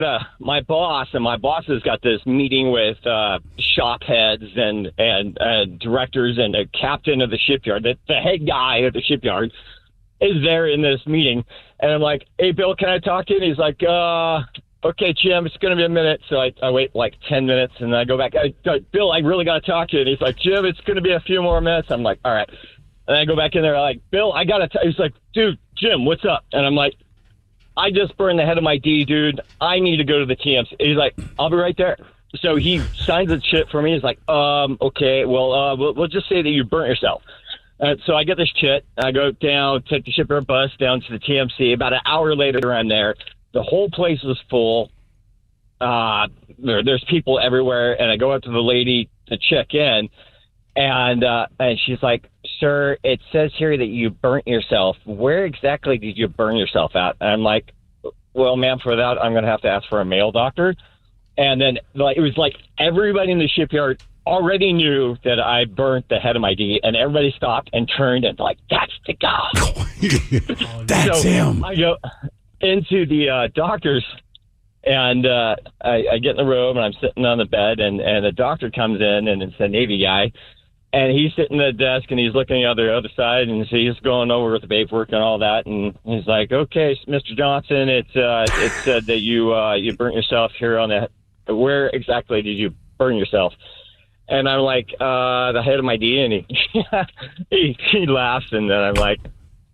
my boss, and my boss has got this meeting with shop heads and directors and the captain of the shipyard. The head guy of the shipyard is there in this meeting, and I'm like, "Hey, Bill, can I talk to you?" And he's like, "Okay, Jim, it's going to be a minute." So I wait like 10 minutes, and I go back. Bill, I really got to talk to you. And he's like, "Jim, it's going to be a few more minutes." I'm like, "All right." And I go back in there, like, "Bill, I got to." He's like, "Dude, Jim, what's up?" And I'm like, "I just burned the head of my D, dude. I need to go to the TMC." He's like, "I'll be right there." So he signs the chit for me. He's like, "Okay, well, we'll just say that you burnt yourself." So I get this chit. I go down, take the shipyard bus down to the TMC. About an hour later, I'm there. The whole place is full. There's people everywhere, and I go up to the lady to check in, and she's like, "Sir, it says here that you burnt yourself. Where exactly did you burn yourself at?" And I'm like, "Well, ma'am, for that, I'm going to have to ask for a male doctor." And then it was like everybody in the shipyard already knew that I burnt the head of my D, and everybody stopped and turned and like, "That's the guy." That's him. I go into the doctor's, and I get in the room, and I'm sitting on the bed, and the doctor comes in, and it's a Navy guy, and he's sitting at the desk, and he's looking at the other side, and he's going over with the paperwork and all that, and he's like, "Okay, Mr. Johnson, it said that you burnt yourself here on the. Where exactly did you burn yourself?" And I'm like, "The head of my D," and he laughs, and then I'm like,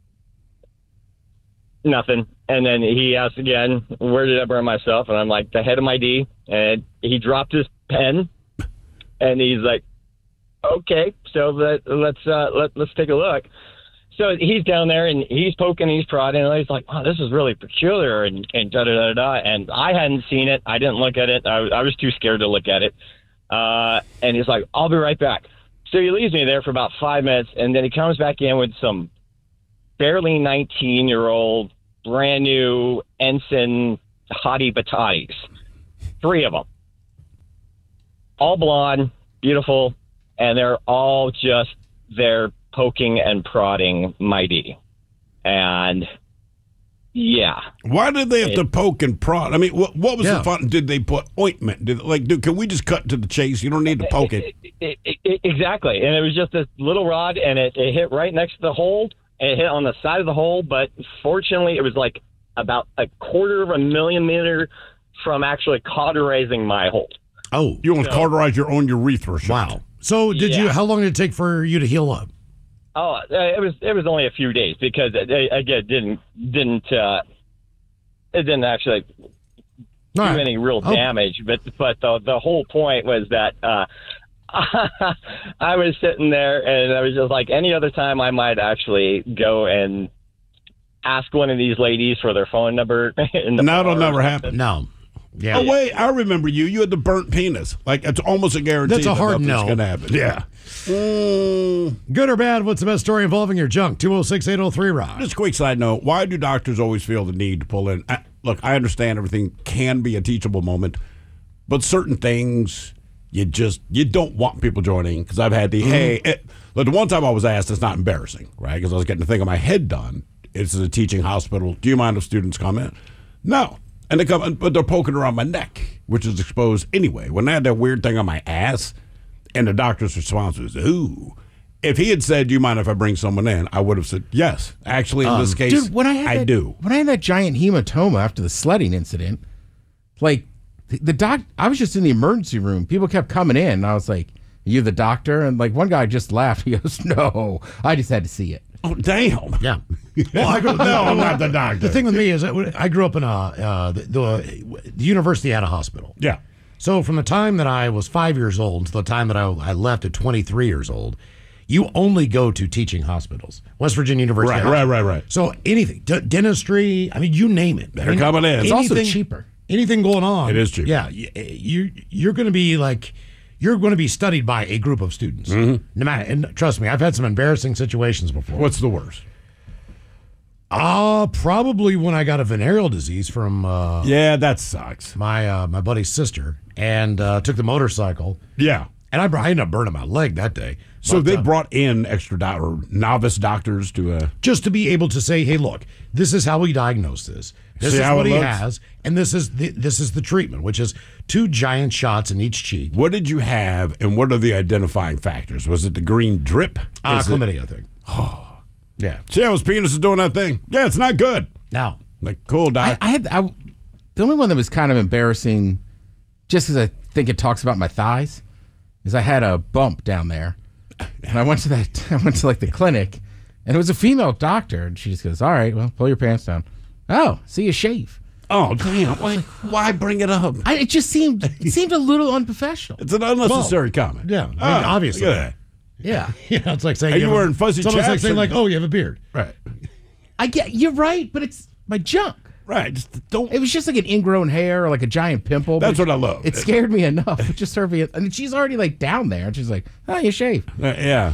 "Nothing." And then he asks again, "Where did I burn myself?" And I'm like, "The head of my D." And he dropped his pen, and he's like, "Okay, so let's take a look." So he's down there, and he's poking, he's prodding, and he's like, "Oh, this is really peculiar," and da-da-da-da. And I hadn't seen it. I didn't look at it. I was too scared to look at it. And he's like, "I'll be right back." So he leaves me there for about 5 minutes, and then he comes back in with some barely 19-year-old, brand new ensign hottie batatis. 3 of them. All blonde, beautiful, and they're all just there poking and prodding my D. And yeah. Why did they have to poke and prod? I mean, what was the fun? Did they put ointment? Can we just cut to the chase? You don't need to poke it. Exactly. And it was just this little rod, and it hit right next to the hole. And it hit on the side of the hole, but fortunately it was like about 250,000 millimeter from actually cauterizing my hole. Oh, you almost cauterize your own urethra. Wow. So how long did it take for you to heal up? Oh, it was only a few days because it didn't actually do any real damage. But the whole point was that I was sitting there, and I was just like, any other time I might actually go and ask one of these ladies for their phone number. That'll never happen. No. Yeah. Oh, wait, I remember you. You had the burnt penis. Like, it's almost a guarantee that's a hard no. Going to happen. Yeah. Good or bad, what's the best story involving your junk? 206-803-ROCK. Just a quick side note. Why do doctors always feel the need to pull in? Look, I understand everything can be a teachable moment, but certain things you don't want people joining, because I've had the one time I was asked, it's not embarrassing, right? Because I was getting the thing on my head done. It's a teaching hospital. Do you mind if students come in? No. And they come, but they're poking around my neck, which is exposed anyway. When I had that weird thing on my ass, and the doctor's response was, "Ooh." If he had said, "Do you mind if I bring someone in?" I would have said, "Yes." Actually, in this case, dude, when I do. When I had that giant hematoma after the sledding incident, like the I was just in the emergency room. People kept coming in, and I was like, "Are you the doctor?" And like one guy just laughed. He goes, "No, I just had to see it." Oh, damn. Yeah. Well, I'm not the doctor. The thing with me is I grew up in the university had a hospital. Yeah. So from the time that I was 5 years old to the time that I left at 23 years old, you only go to teaching hospitals. West Virginia University. Right. So anything, dentistry, I mean, you name it. They're coming in. It's also cheaper. Anything going on. It is cheaper. Yeah. You're going to be like... You're going to be studied by a group of students. Mm-hmm. No matter, and trust me, I've had some embarrassing situations before. What's the worst? Probably when I got a venereal disease from that sucks. My buddy's sister, and took the motorcycle. Yeah. And I ended up burning my leg that day. So But, they brought in extra or novice doctors to just to be able to say, hey, look, this is how we diagnose this. This See is how what it he looks? has, and this is the treatment, which is 2 giant shots in each cheek. What did you have, and what are the identifying factors? Was it the green drip? Is it- Chlamydia, I think. Yeah. See how his penis is doing that thing? Yeah, it's not good. Now, Like, cool, doc. The only one that was kind of embarrassing, just because I think it talks about my thighs, is I had a bump down there, and I went to like the clinic, and it was a female doctor, and she just goes, "All right, well, pull your pants down." Oh, see you shave. Oh, damn. Why bring it up? It just seemed a little unprofessional. It's an unnecessary comment. yeah, I mean, Ah, obviously. look at Yeah, You know, it's like saying Are you have a- wearing fuzzy it's almost like chaps saying or- like, oh, you have a beard. that. Right. you're right, but it's my junk. Right. Just don't. It was just like an ingrown hair or like a giant pimple. That's but what I love. It scared me enough. It just served me. And she's already like down there, and she's like, "Oh, you shave? Yeah.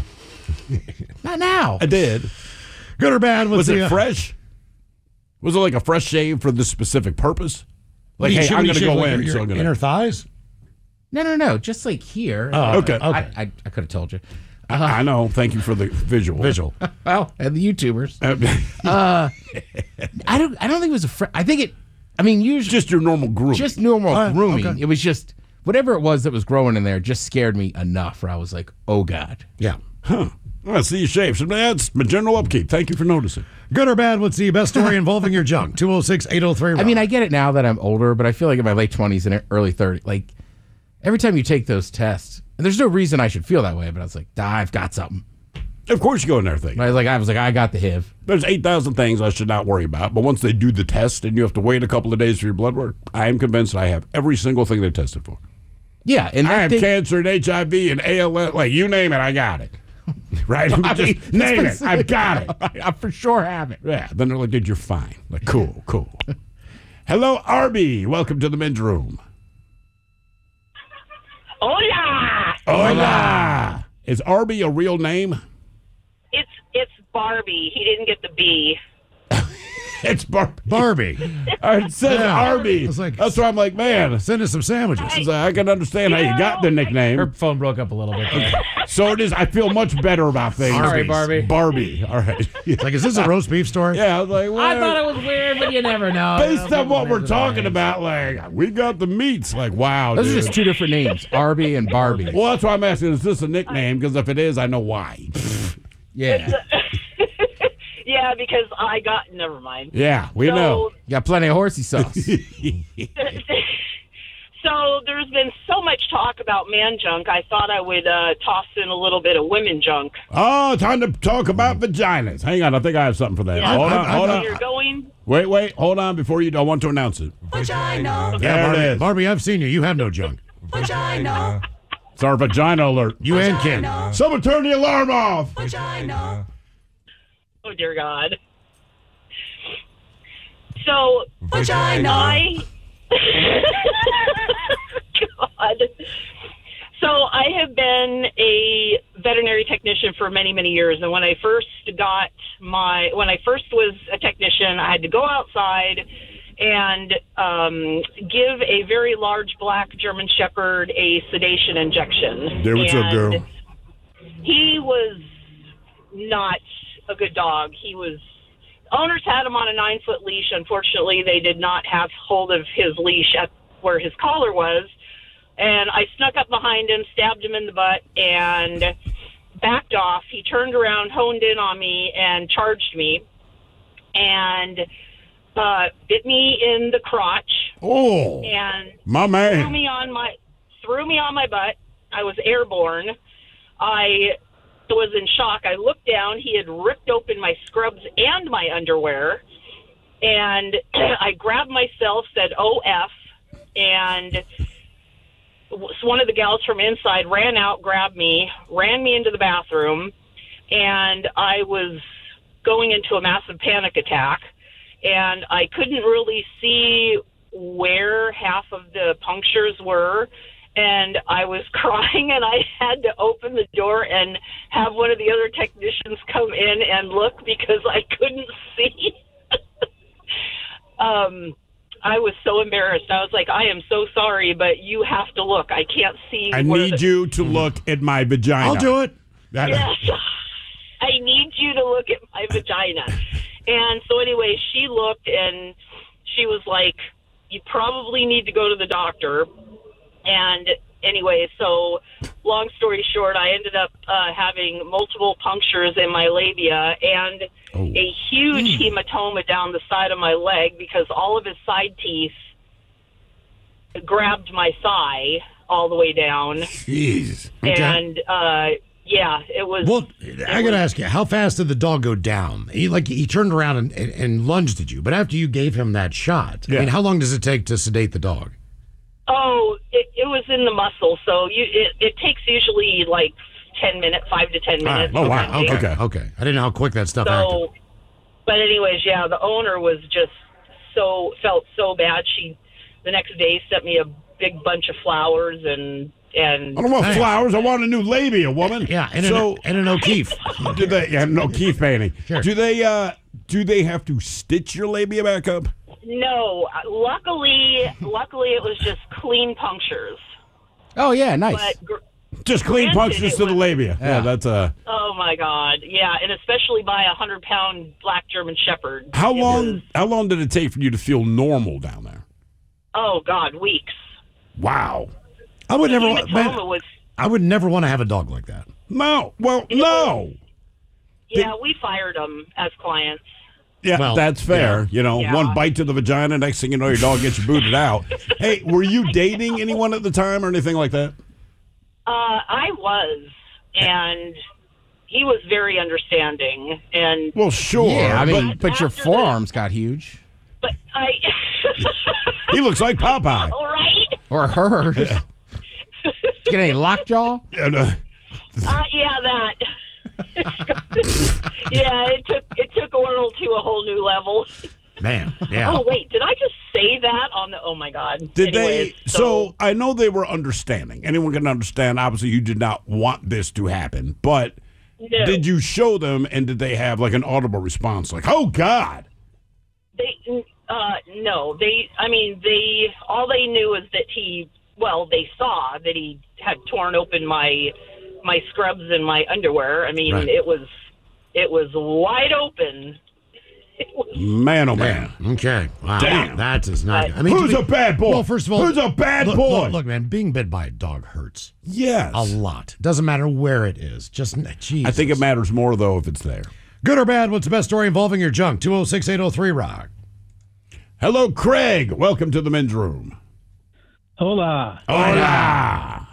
Not now." I did. Good or bad? Was it fresh? Was it like a fresh shave for this specific purpose? Like, hey, I'm going to go in, so I'm going inner to. thighs. No. Just like here. Okay. I could have told you. I know. Thank you for the visual. Visual. Well, and the YouTubers. Uh, I don't think it was I think it. I mean, usually just your normal grooming. just normal grooming. okay. It was just whatever it was that was growing in there just scared me enough. Where I was like, "Oh God." Yeah. I see you shave. So that's my general upkeep. Thank you for noticing. Good or bad? What's the best story involving your junk? 206-803. I mean, I get it now that I'm older, but I feel like in my late 20s and early 30s, like every time you take those tests, and there's no reason I should feel that way, but I was like, I've got something. Of course, you go in there thinking. I was like, I got the HIV. There's 8,000 things I should not worry about. But once they do the test and you have to wait a couple of days for your blood work, I am convinced I have every single thing they tested for. Yeah, and I have cancer and HIV and ALS. Like, you name it, I got it. Right? I mean, just name it. I've got it. I for sure have it. Yeah. Then they're like, dude, you're fine. Like, cool. Hello, Arby. Welcome to the men's room. Hola! Hola. Is Arby a real name? It's Barbie. He didn't get the B. It's Barbie. It says Yeah. Arby. It's like- That's why I'm like, man. Send us some sandwiches. It's like, I can understand how you got the nickname. Her phone broke up a little bit. So it is. I feel much better about things. Sorry, Barbie. Barbie. All right. It's like, is this a roast beef story? Yeah, I was like, well, I thought it was weird, but you never know. based on what we're talking about, like, we got the meats. Like, wow, Those are dude. just two different names, Arby and Barbie. Well, that's why I'm asking, is this a nickname? Because if it is, I know why. Yeah, Yeah, because I got. Never mind. Yeah, we know. you got plenty of horsey sauce. So there's been so much talk about man junk. I thought I would toss in a little bit of women junk. Oh, time to talk about vaginas. Hang on, I think I have something for that. Yeah, Hold on, hold so on. You're going. Wait, hold on before you. I want to announce it. Yeah, There Barbie, it is. Barbie, I've seen you. You have no junk. It's our vagina alert. You and Ken. Someone turn the alarm off. Oh dear God. So I. God. So I have been a veterinary technician for many, many years, and when I first was a technician, I had to go outside and give a very large black German Shepherd a sedation injection. There, what's up, girl? And he was not a good dog. Owners had him on a 9-foot leash. Unfortunately, they did not have hold of his leash at where his collar was. And I snuck up behind him, stabbed him in the butt, and backed off. He turned around, honed in on me, and charged me, and bit me in the crotch, Oh, and my threw man. me on my butt. I was airborne. I was in shock. I looked down. He had ripped open my scrubs and my underwear, and I grabbed myself, said "OF," and one of the gals from inside ran out, grabbed me, ran me into the bathroom, and I was going into a massive panic attack, and I couldn't really see where half of the punctures were, and I was crying, and I had to open the door and have one of the other technicians come in and look because I couldn't see. I was so embarrassed. I was like, I am so sorry, but you have to look. I can't see. I need you to look at my vagina. I'll do it. Yes. I need you to look at my vagina. And so anyway, she looked and she was like, you probably need to go to the doctor. And anyway, so long story short, I ended up having multiple punctures in my labia and a huge hematoma down the side of my leg because all of his side teeth grabbed my thigh all the way down. Jeez. Okay. And yeah, it was. Well, I got to ask you, how fast did the dog go down? He turned around and lunged at you, but after you gave him that shot, I mean, how long does it take to sedate the dog? Oh, it was in the muscle, so it takes usually like 10 minutes, 5 to 10 minutes. Oh, wow. depending. Okay. I didn't know how quick that stuff acted. So, but anyways, yeah, the owner was just felt so bad. The next day sent me a big bunch of flowers and I don't want flowers. I want a new labia, woman. Yeah, and an O'Keefe. Do they? Yeah, an O'Keefe painting. Sure. Do they have to stitch your labia back up? No, luckily it was just clean punctures. Oh yeah, nice. But Just clean Granted, punctures it to the was- labia. Yeah, that's oh my God, yeah, and especially by a 100-pound black German Shepherd. How It long? was- How long did it take for you to feel normal down there? oh God, weeks. Wow. I would never. Hematoma was. I would never want to have a dog like that. No. Well, no. Yeah, we fired them as clients. Yeah, Well, that's fair. You know, Yeah. one bite to the vagina, next thing you know, your dog gets you booted out. Hey, were you dating anyone at the time or anything like that? I was, and he was very understanding. And Well, sure. Yeah, I mean, but your after the- forearms got huge. but I. he looks like Popeye. All right. Or hers. Get any lockjaw? And, Yeah, that. Yeah, it took Oral to a whole new level. Man, yeah. Oh wait, did I just say that on the? Oh my God! did Anyways, they? So I know they were understanding. Anyone can understand. Obviously, you did not want this to happen, but no, did you show them? And did they have like an audible response, like "Oh God"? they no, they. I mean, all they knew is that they saw that he had torn open my scrubs and my underwear. I mean, Right. it was wide open. It was, Man, oh man. Okay. Wow. Damn. That is not. I mean, Who's to a bad boy? Well, first of all, who's a bad look, boy? Look, man, being bit by a dog hurts Yes. a lot. Doesn't matter where it is. Just, Jesus. I think it matters more though if it's there. Good or bad? What's the best story involving your junk? 206-803-ROCK. Hello, Craig. Welcome to the men's room. Hola. Hola.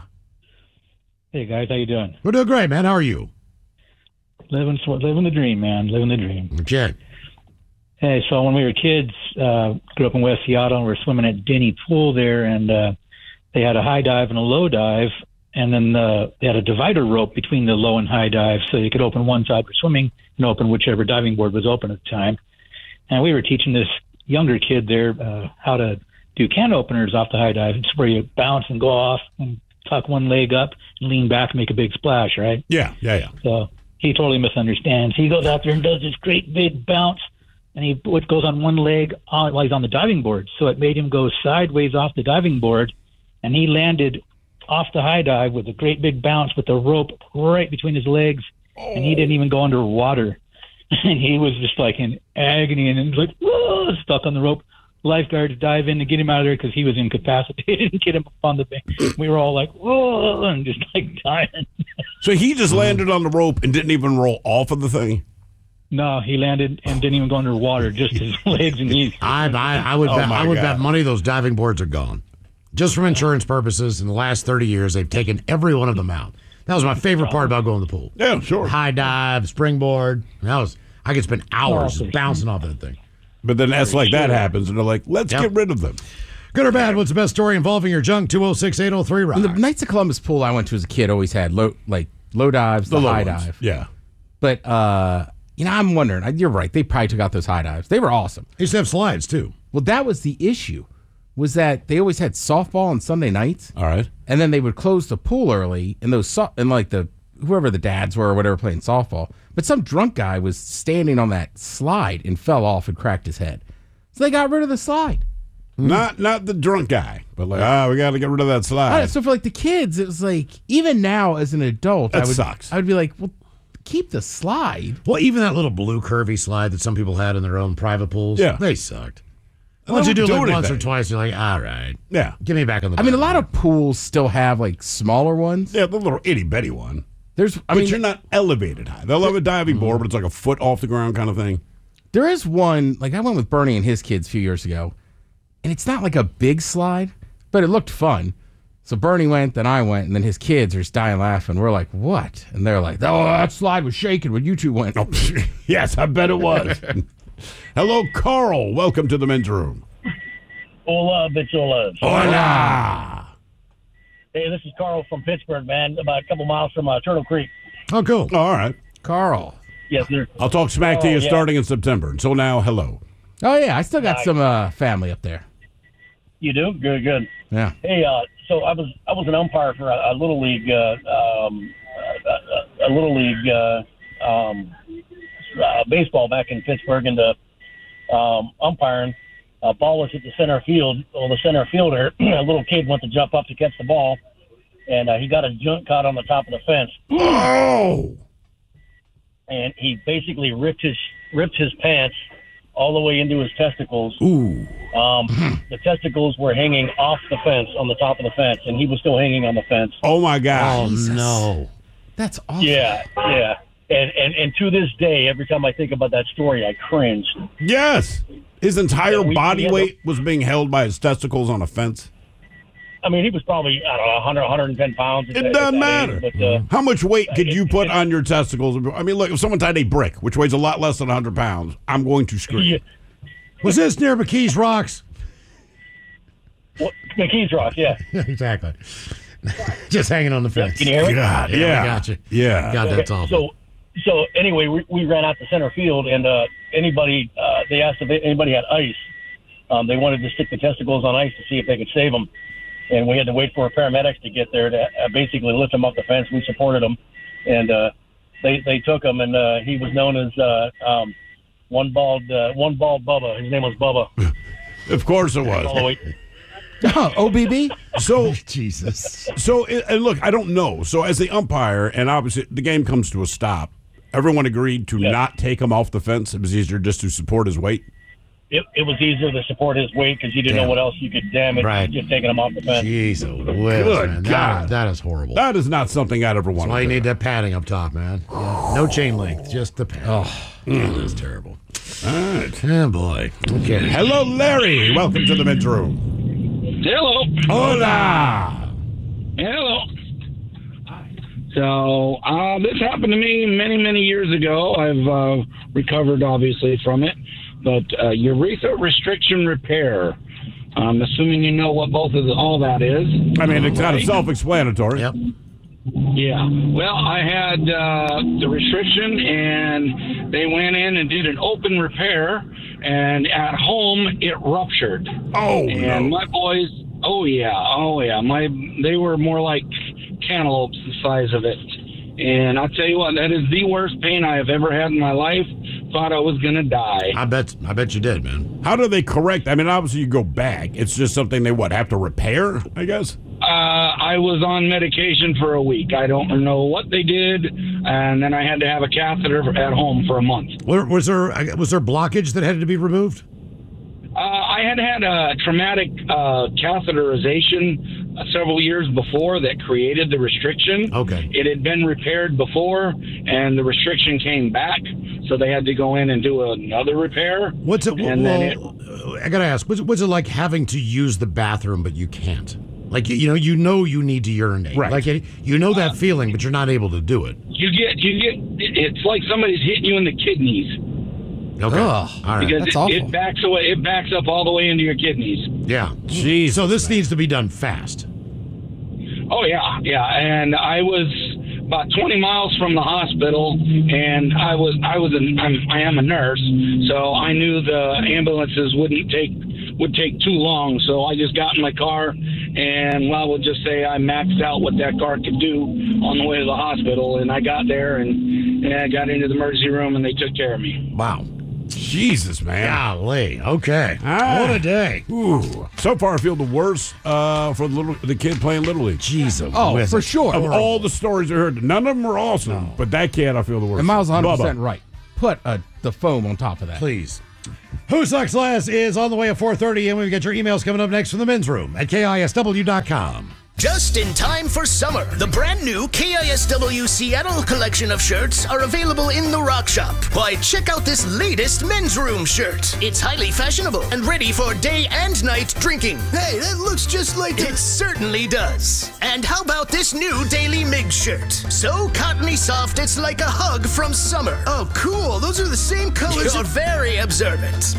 Hey guys, how you doing? We're doing great, man. How are you? Living the dream, man. Living the dream. Okay. Hey, so when we were kids, grew up in West Seattle, and we were swimming at Denny Pool there, and they had a high dive and a low dive, and then they had a divider rope between the low and high dive, so you could open one side for swimming and open whichever diving board was open at the time. And we were teaching this younger kid there how to do can openers off the high dive. It's where you bounce and go off and tuck one leg up and lean back and make a big splash, right? Yeah. So he totally misunderstands. He goes out there and does this great big bounce, and he goes on one leg while he's on the diving board. So it made him go sideways off the diving board, and he landed off the high dive with a great big bounce with the rope right between his legs, and he didn't even go underwater. And he was just like in agony, and he was like, whoa, stuck on the rope. Lifeguards dive in to get him out of there because he was incapacitated and get him up on the bank. We were all like, whoa, and just like dying. So he just landed on the rope and didn't even roll off of the thing. No, he landed and didn't even go underwater, just his legs and knees. I would Oh, bet, my I would God. bet money those diving boards are gone. Just from insurance purposes, in the last 30 years, they've taken every one of them out. That was my favorite part about going to the pool. Yeah, sure. High dive, springboard. I could spend hours Oh, just bouncing off that thing. But then that's like that happens, and they're like, let's Yep. get rid of them. Good or bad? What's the best story involving your junk? 206-803-ROCK. The Knights of Columbus pool I went to as a kid always had low dives, the low high ones. dive. Yeah. But I'm wondering. You're right. They probably took out those high dives. They were awesome. They used to have slides, too. Well, that was the issue. Was that they always had softball on Sunday nights, All right. and then they would close the pool early, and whoever the dads were or whatever playing softball. But some drunk guy was standing on that slide and fell off and cracked his head. So they got rid of the slide. Not the drunk guy, but like, we got to get rid of that slide. So for like the kids, it was like, even now as an adult, That sucks. I would be like, well, keep the slide. Well, even that little blue curvy slide that some people had in their own private pools, Yeah. they sucked. They Once you do don't it like do once or anything. twice, you're like, all right, Yeah. get me back on the I mean, a diving lot of pools still have like smaller ones. Yeah, the little itty bitty one. But you're not elevated high. They'll have a diving board, but it's like a foot off the ground kind of thing. There is one, like I went with Bernie and his kids a few years ago, and it's not like a big slide, but it looked fun. So Bernie went, then I went, and then his kids are just dying laughing. We're like, what? And they're like, oh, that slide was shaking when you two went. Oh, yes, I bet it was. Hello, Carl. Welcome to the men's room. Hola, bitcholas. Hola. Hey, this is Carl from Pittsburgh, man, about a couple miles from Turtle Creek. Oh, cool. All right. Carl. Yes, sir. I'll talk smack to Oh, you yeah. starting in September. Until now, hello. Oh, yeah, I still got Nice. some family up there. You do? Good, good. Yeah. Hey, so I was an umpire for a little league, baseball back in Pittsburgh, and umpiring. Ball was at the center field. Well, the center fielder, a little kid, went to jump up to catch the ball, and he got his junk caught on the top of the fence, Oh! and he basically ripped his pants all the way into his testicles. Ooh. The testicles were hanging off the fence on the top of the fence, and he was still hanging on the fence. Oh, my God. Oh, no. That's awful. Yeah. And to this day, every time I think about that story, I cringe. Yes. His entire Yeah, we body had weight was being held by his testicles on a fence. I mean, he was probably, I don't know, 100, 110 pounds. It doesn't matter. But, How much weight could you put on your testicles? I mean, look, if someone tied a brick, which weighs a lot less than 100 pounds, I'm going to scream. yeah, Was this near McKee's Rocks? McKee's Rock, yeah. Exactly. Just hanging on the fence. Can you hear me? God, Yeah, yeah. we got you. Yeah. God, that's awful. So anyway, we ran out to center field, and anybody, they asked if anybody had ice. They wanted to stick the testicles on ice to see if they could save them. And we had to wait for paramedics to get there to basically lift him up the fence. We supported him, and they took him, and he was known as one bald Bubba. His name was Bubba. Of course it All the was. way. Oh, OBB? So, Jesus. and look, I don't know. So, as the umpire, and obviously the game comes to a stop, everyone agreed to not take him off the fence. It was easier just to support his weight. It was easier to support his weight because you didn't know what else you could damage Right. just taking him off the fence. Jeez, Good man. God. That is horrible. That is not something I'd ever That's want why to you do. need that padding up top, man. Yeah. No chain length, just the pad. Oh, that is terrible. All right. Oh, boy. Okay. Hello, Larry. Welcome to the men's room. Hello. Hola. Hello. So this happened to me many, many years ago. I've recovered, obviously, from it. But urethra restriction repair. I'm assuming you know what all that is. I mean, it's kind of self-explanatory. Yep. Yeah. Well, I had the restriction, and they went in and did an open repair, and at home it ruptured. Oh, And no. my boys, oh yeah, they were more like cantaloupes the size of it. And I'll tell you what, that is the worst pain I have ever had in my life. Thought I was gonna die. I bet you did, man. How do they correct? I mean, obviously you go back. It's just something they have to repair, I guess? I was on medication for a week. I don't know what they did, and then I had to have a catheter at home for a month. Was there blockage that had to be removed? I had a traumatic catheterization several years before that created the restriction. Okay. It had been repaired before, and the restriction came back, so they had to go in and do another repair. What's it? And then I gotta ask. What's it like having to use the bathroom but you can't? Like you need to urinate. Right. Like you know that feeling, but you're not able to do it. You get. It's like somebody's hitting you in the kidneys. Okay. Ugh. All right. Because That's awful. it backs away. It backs up all the way into your kidneys. Yeah. Jeez. So this needs to be done fast. Oh yeah. And I was about 20 miles from the hospital, and I am a nurse, so I knew the ambulances would take too long. So I just got in my car, and we'll just say I maxed out what that car could do on the way to the hospital. And I got there, and I got into the emergency room, and they took care of me. Wow. Jesus, man. Golly. Okay. Ah. What a day. Ooh. So far, I feel the worst for the kid playing Little League. Jesus. Oh, for sure. Of all the stories I heard, none of them were awesome, but that kid, I feel the worst. And Miles 100% Bubba. right. Put the foam on top of that. Please. Who Sucks Last is on the way at 4:30, and we get your emails coming up next from the men's room at KISW.com. Just in time for summer, the brand new KISW Seattle collection of shirts are available in the Rock Shop. Why, check out this latest men's room shirt. It's highly fashionable and ready for day and night drinking. Hey, that looks just like it certainly does. And how about this new Daily Mig shirt? So cottony soft, it's like a hug from summer. Oh, cool. Those are the same colors. You're very observant.